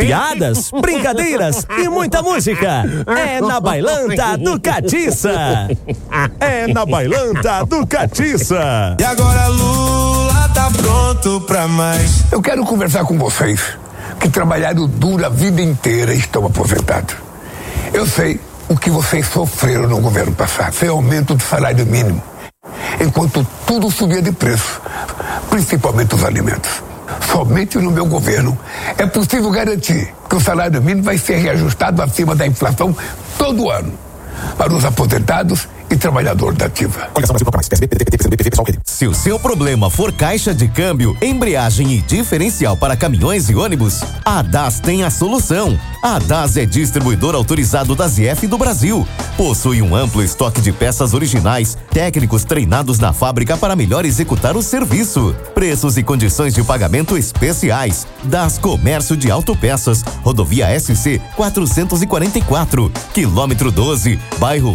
Piadas, brincadeiras e muita música. É na Bailanta do Catiça. É na Bailanta do Catiça. E agora Lula tá pronto pra mais. Eu quero conversar com vocês que trabalharam duro a vida inteira e estão aposentados. Eu sei o que vocês sofreram no governo passado. Foi aumento do salário mínimo, enquanto tudo subia de preço, principalmente os alimentos. Somente no meu governo é possível garantir que o salário mínimo vai ser reajustado acima da inflação todo ano para os aposentados e trabalhadores da ativa. Se o seu problema for caixa de câmbio, embreagem e diferencial para caminhões e ônibus, a DAS tem a solução. A DAS é distribuidor autorizado da ZF do Brasil. Possui um amplo estoque de peças originais, técnicos treinados na fábrica para melhor executar o serviço. Preços e condições de pagamento especiais. DAS Comércio de Autopeças, Rodovia SC 444, quilômetro 12, bairro